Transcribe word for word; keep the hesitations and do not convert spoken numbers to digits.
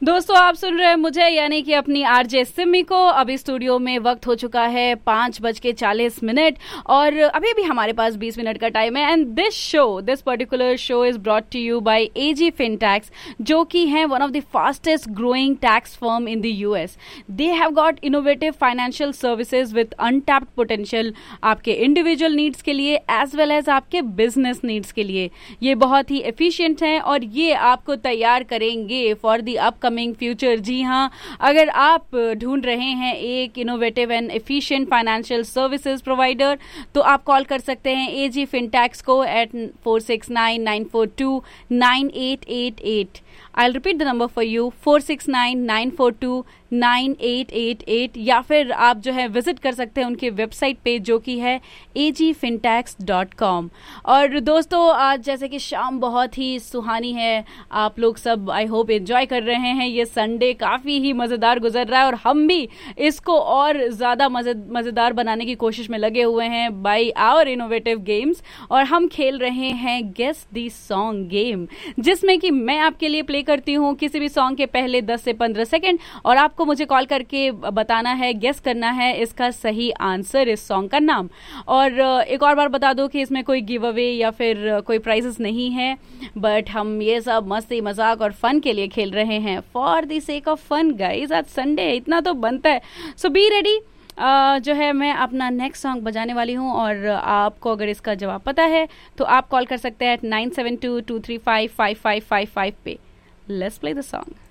दोस्तों आप सुन रहे हैं मुझे यानी कि अपनी आरजे सिमी को। अभी स्टूडियो में वक्त हो चुका है पाँच बज के चालीस मिनट और अभी भी हमारे पास बीस मिनट का टाइम है। And this show this particular show is brought to you by AG फिनटैक्स, जो कि है one of the fastest growing tax firm in the US. They have got innovative financial services with untapped potential आपके individual needs के लिए as well as आपके business needs के लिए। ये बहुत ही एफिशिएंट हैं और ये आपको तैयार करेंगे फॉर द अपकमिंग फ्यूचर। जी हाँ, अगर आप ढूंढ रहे हैं एक innovative and efficient financial services provider तो आप कॉल कर सकते हैं एजी फिनटैक्स को eight four six nine nine four to nine eight eight eight. I'll repeat the number for you, four six nine nine four to nine eight eight eight, या फिर आप जो है विजिट कर सकते हैं उनके वेबसाइट पे जो कि है ए जी फिनटैक्स डॉट कॉम। और दोस्तों आज जैसे कि शाम बहुत ही सुहानी है, आप लोग सब आई होप एंजॉय कर रहे हैं। ये संडे काफ़ी ही मज़ेदार गुजर रहा है और हम भी इसको और ज़्यादा मज़े मज़ेदार बनाने की कोशिश में लगे हुए हैं बाई आवर इनोवेटिव गेम्स। और हम खेल रहे हैं गेस दी सॉन्ग गेम, जिसमें कि मैं आपके लिए प्ले करती हूँ किसी भी सॉन्ग के पहले दस से पंद्रह सेकंड और आपको मुझे कॉल करके बताना है, गेस करना है इसका सही आंसर, इस सॉन्ग का नाम। और एक और बार बता दो कि इसमें कोई गिव अवे या फिर कोई प्राइजेस नहीं है, बट हम ये सब मस्ती मजाक और फन के लिए खेल रहे हैं, for the sake of fun guys. आज संडे है, इतना तो बनता है। सो बी रेडी। Uh, जो है मैं अपना नेक्स्ट सॉन्ग बजाने वाली हूँ और आपको अगर इसका जवाब पता है तो आप कॉल कर सकते हैं nine seven to to three five five five five five पे। Let's play the song.